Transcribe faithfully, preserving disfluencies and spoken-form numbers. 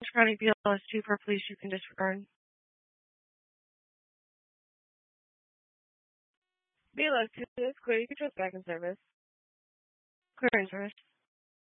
County B L S two for police you can disregard. B L S two is clear. You can trust back in service. Clear in service.